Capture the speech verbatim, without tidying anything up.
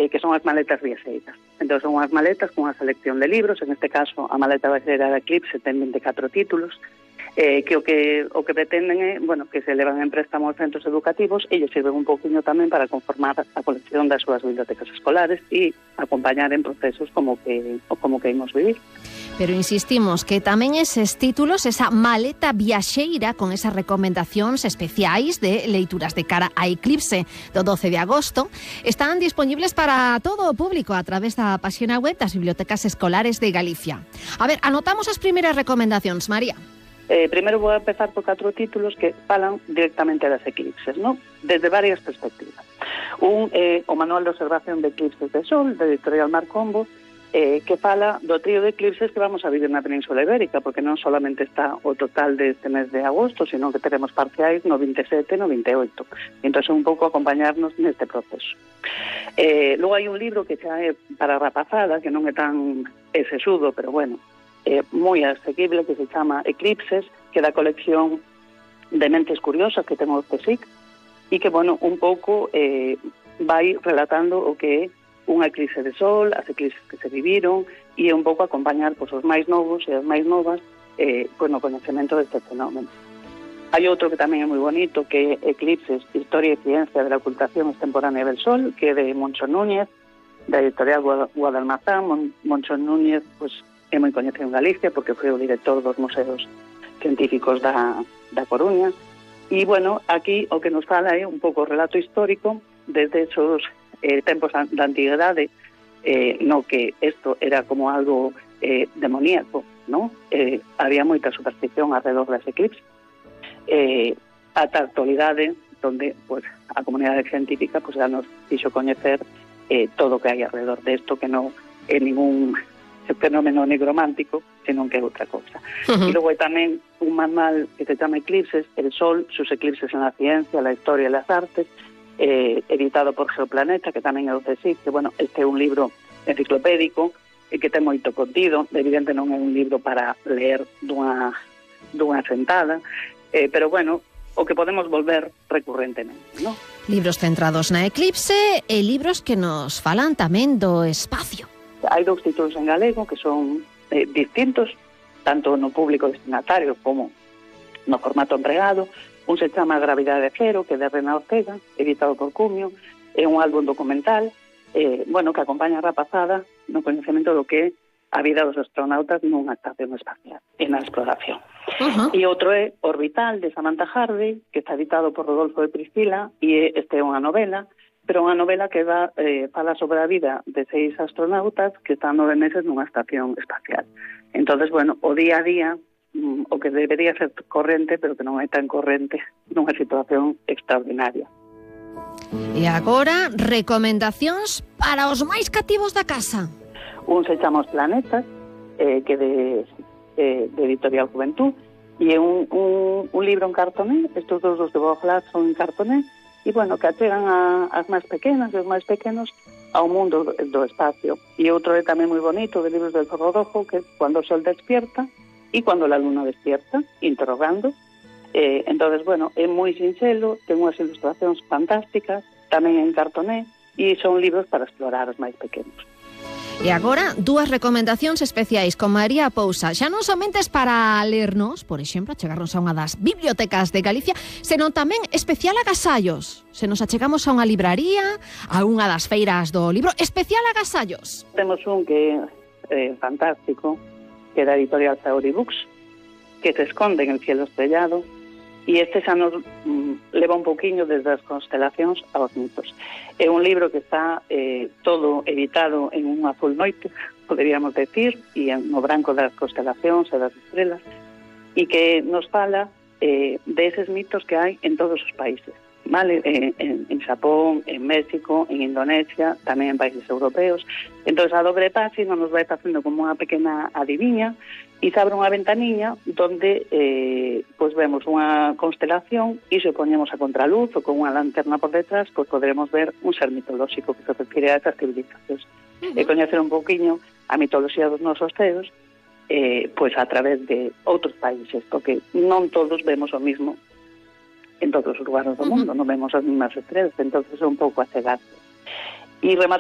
eh, que son as maletas viaxeiras. Entón son unhas maletas con unha selección de libros, en este caso a maleta viaxeira da Eclipse ten vinte e catro títulos, eh, que o que o que pretenden é, bueno, que se levan en préstamo aos centros educativos e lles sirven un pouquinho tamén para conformar a colección das súas bibliotecas escolares e acompañar en procesos como que como que imos vivir. Pero insistimos que tamén eses títulos, esa maleta viaxeira con esas recomendacións especiais de leituras de cara a Eclipse do doce de agosto, están disponibles para todo o público a través da páxina web das Bibliotecas Escolares de Galicia. A ver, anotamos as primeiras recomendacións, María. Eh, primeiro vou a empezar por catro títulos que falan directamente das eclipses, ¿no? Desde varias perspectivas. Un é eh, o Manual de Observación de Eclipses de Sol, da editorial Marcombo, eh, que fala do trío de eclipses que vamos a vivir na Península Ibérica, porque non solamente está o total deste mes de agosto, sino que teremos parciais no vinte e sete e no vinte e oito. Entón, un pouco acompañarnos neste proceso. Eh, logo hai un libro que xa é para a rapazada, que non é tan esesudo, pero bueno, Eh, moi asequible, que se chama Eclipses, que é da colección de Mentes Curiosas que ten o C S I C, e que, bueno, un pouco eh, vai relatando o que é unha eclipse de sol, as eclipses que se viviron, e un pouco acompañar pois, os máis novos e as máis novas eh, pois, no coñecemento deste fenómeno. Hai outro que tamén é moi bonito, que é Eclipses, Historia e Ciencia de la Ocultación Extemporánea del Sol, que é de Moncho Núñez, da editorial Guadalmazán. Moncho Núñez, pois, é moi coñecido en Galicia porque foi o director dos museos científicos da, da Coruña. E, bueno, aquí o que nos fala é un pouco o relato histórico desde esos eh, tempos da antigüedade, eh, no que isto era como algo eh, demoníaco, ¿no? Eh, había moita superstición alrededor das eclipses. Eh, ata a actualidade, donde pues, a comunidade científica pues, ya nos fixo coñecer eh, todo o que hai alrededor desto, que non é ningún fenómeno negromántico, senón que é outra cousa. Uh-huh. E logo hai tamén un manual que se chama Eclipses, el Sol, sus eclipses en la ciencia, la historia e las artes, eh, editado por Geoplaneta, que tamén é do C S I C, que, bueno, este é un libro enciclopédico e que ten moito contido. Evidente non é un libro para leer dunha, dunha sentada, eh, pero, bueno, o que podemos volver recurrentemente, ¿no? Libros centrados na eclipse e libros que nos falan tamén do espacio. Hai dous títulos en galego que son eh, distintos, tanto no público destinatario como no formato empregado. Un se chama Gravidade Cero, que é de Rena Ortega, editado por Cumio, é un álbum documental, eh, bueno, que acompaña a rapazada no coñecemento do que é a vida dos astronautas nunha estación espacial e na exploración. Uh-huh. E outro é Orbital, de Samantha Harvey, que está editado por Rodolfo de Priscila, e este é unha novela, pero unha novela que dá, eh, fala sobre a vida de seis astronautas que están nove meses nunha estación espacial. Entonces, bueno, o día a día, mm, o que debería ser corrente, pero que non é tan corrente nunha situación extraordinaria. E agora, recomendacións para os máis cativos da casa. Un se chama Os Planetas, eh, que de, eh, de Editorial Juventud, e é un, un, un libro en cartoné. Estos dos dos de Boglas son en cartoné, e, bueno, que achegan a, as máis pequenas e os máis pequenos ao mundo do, do espacio. E outro é tamén moi bonito, de Libros del Zorro Rojo, que é Cuando o Sol despierta e Cuando la Luna despierta, interrogando. Eh, entonces, bueno, é moi sinxelo, ten unhas ilustracións fantásticas, tamén en cartoné, e son libros para explorar os máis pequenos. E agora, dúas recomendacións especiais con María Pousa, xa non somente para lernos, por exemplo, chegarnos a unha das bibliotecas de Galicia, senón tamén especial agasallos. Se nos achegamos a unha libraría, a unha das feiras do libro, especial agasallos. Temos un que é eh, fantástico, que é da editorial Saori Books, que se esconde en el cielo estrellado, e este xa nos mm, leva un pouquiño desde as constelacións aos mitos. É un libro que está eh, todo editado en un azul noite, poderíamos decir, e no branco das constelacións e das estrelas, e que nos fala eh, de eses mitos que hai en todos os países, vale? Eh, en, en Xapón, en México, en Indonesia, tamén en países europeos. Entón, a dobre páxina nos vai facendo como unha pequena adiviña, e se abre unha ventaniña donde eh, pues vemos unha constelación e se poñemos a contraluz ou con unha lanterna por detrás, pues podremos ver un ser mitolóxico que se refire a estas civilizacións. Uh-huh. E coñecer un pouquiño a mitoloxía dos nosos teos eh, pues a través de outros países, porque non todos vemos o mismo en todos os lugares do mundo, uh-huh. non vemos as mesmas estrelas, entonces é un pouco a cegarse. E